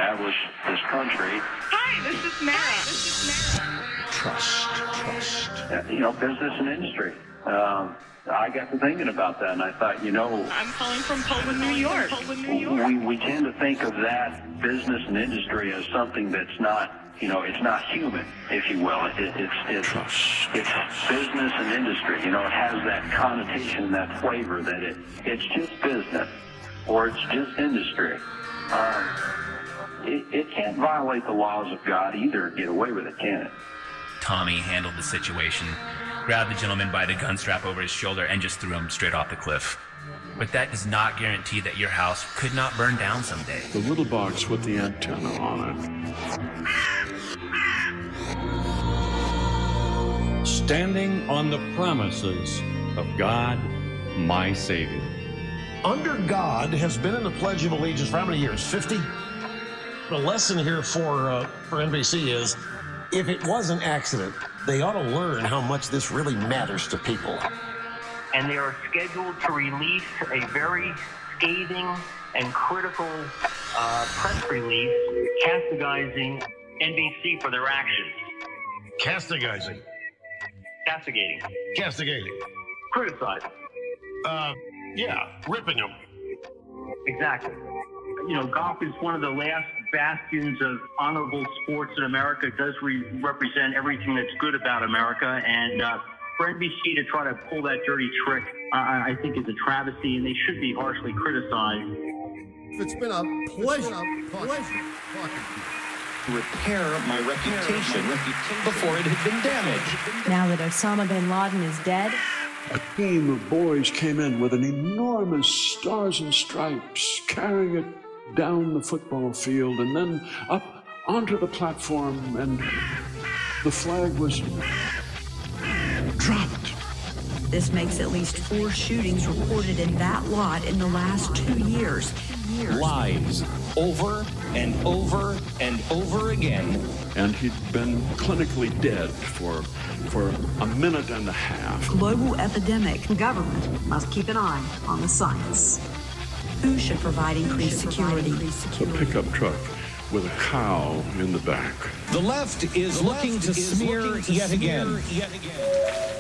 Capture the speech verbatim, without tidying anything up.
establish this country. Hi, this is Mara. This is Mara. Trust, trust. Uh, you know, business and industry. Um, I got to thinking about that, and I thought, you know, I'm calling from Poland, New York. Poland, New York. we we tend to think of that business and industry as something that's not, you know, it's not human, if you will. It, it, it's it's Trust. it's business and industry. You know, it has that connotation, that flavor that it it's just business or it's just industry. Um, it, it can't violate the laws of God either and get away with it, can it? Tommy handled the situation, grabbed the gentleman by the gun strap over his shoulder, and just threw him straight off the cliff. But that does not guarantee that your house could not burn down someday. The little box with the antenna on it. Standing on the promises of God, my Savior. Under God has been in the Pledge of Allegiance for how many years? fifty? The lesson here for uh, for N B C is, if it was an accident, they ought to learn how much this really matters to people. And they are scheduled to release a very scathing and critical uh, press release castigizing N B C for their actions. Castigizing. Castigating. Castigating. Criticizing. Uh, yeah, ripping them. Exactly. You know, golf is one of the last bastions of honorable sports in America. It does re- represent everything that's good about America. And uh, for N B C to try to pull that dirty trick, uh, I think is a travesty, and they should be harshly criticized. It's been a pleasure, been a pleasure talking to you. Repair my reputation before it had been damaged. Now that Osama bin Laden is dead, a team of boys came in with an enormous Stars and Stripes, carrying it down the football field and then up onto the platform, and the flag was dropped. This makes at least four shootings reported in that lot in the last two years. years. Lies over and over and over again. And he'd been clinically dead for for a minute and a half. Global epidemic. Government must keep an eye on the science. Who should provide increased security? A pickup truck with a cow in the back. The left is The looking left to is smear looking to yet smear again. Yet again.